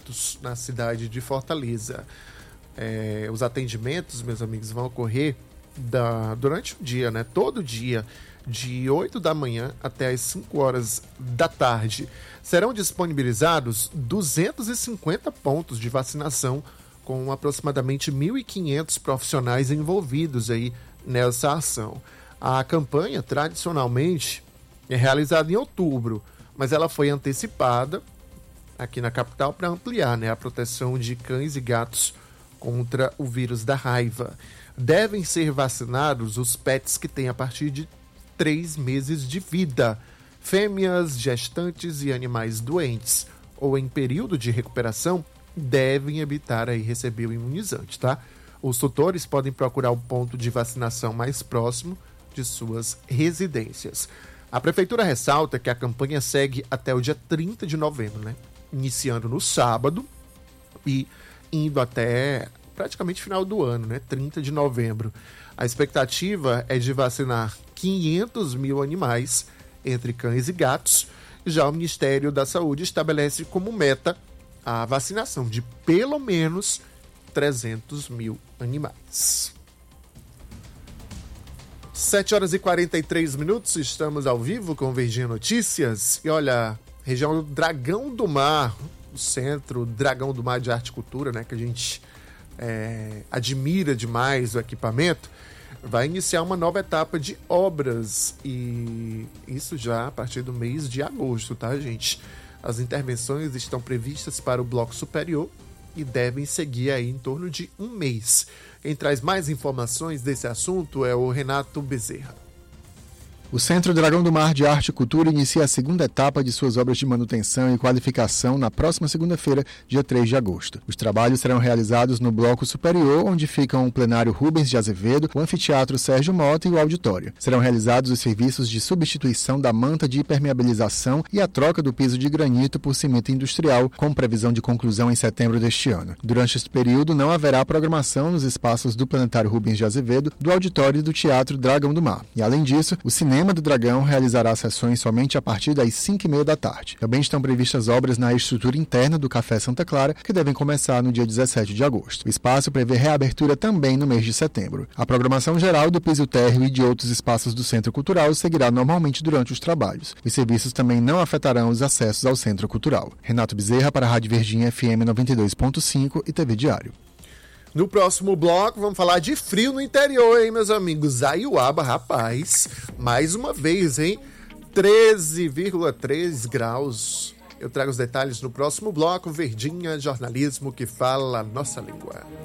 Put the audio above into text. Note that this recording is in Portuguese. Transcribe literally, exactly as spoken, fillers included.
postos na cidade de Fortaleza. É, os atendimentos, meus amigos, vão ocorrer da, durante o dia, né? Todo dia, de oito da manhã até as cinco horas da tarde. Serão disponibilizados duzentos e cinquenta pontos de vacinação com aproximadamente mil e quinhentos profissionais envolvidos aí nessa ação. A campanha, tradicionalmente, é realizada em outubro, mas ela foi antecipada aqui na capital para ampliar, né, a proteção de cães e gatos contra o vírus da raiva. Devem ser vacinados os pets que têm a partir de três meses de vida, fêmeas, gestantes e animais doentes ou em período de recuperação devem evitar aí receber o imunizante, tá? Os tutores podem procurar o ponto de vacinação mais próximo de suas residências. A prefeitura ressalta que a campanha segue até o dia trinta de novembro, né? Iniciando no sábado e indo até praticamente final do ano, né? trinta de novembro. A expectativa é de vacinar quinhentos mil animais, entre cães e gatos. Já o Ministério da Saúde estabelece como meta a vacinação de pelo menos trezentos mil animais. sete horas e quarenta e três minutos, estamos ao vivo com Verdinha Notícias. E olha, região do Dragão do Mar, o centro Dragão do Mar de Arte e Cultura, né, que a gente é, admira demais o equipamento, vai iniciar uma nova etapa de obras, e isso já a partir do mês de agosto, tá, gente? As intervenções estão previstas para o bloco superior e devem seguir aí em torno de um mês. Quem traz mais informações desse assunto é o Renato Bezerra. O Centro Dragão do Mar de Arte e Cultura inicia a segunda etapa de suas obras de manutenção e qualificação na próxima segunda-feira, dia três de agosto. Os trabalhos serão realizados no bloco superior, onde ficam o plenário Rubens de Azevedo, o anfiteatro Sérgio Mota e o auditório. Serão realizados os serviços de substituição da manta de impermeabilização e a troca do piso de granito por cimento industrial, com previsão de conclusão em setembro deste ano. Durante este período, não haverá programação nos espaços do plenário Rubens de Azevedo, do auditório e do teatro Dragão do Mar. E, além disso, o cinema do Dragão realizará sessões somente a partir das cinco e meia da tarde. Também estão previstas obras na estrutura interna do Café Santa Clara, que devem começar no dia dezessete de agosto. O espaço prevê reabertura também no mês de setembro. A programação geral do piso térreo e de outros espaços do Centro Cultural seguirá normalmente durante os trabalhos. Os serviços também não afetarão os acessos ao Centro Cultural. Renato Bezerra para a Rádio Verdinha F M noventa e dois ponto cinco e T V Diário. No próximo bloco, vamos falar de frio no interior, hein, meus amigos? Aiuaba, rapaz, mais uma vez, hein? treze vírgula três graus. Eu trago os detalhes no próximo bloco. Verdinha, jornalismo que fala a nossa língua.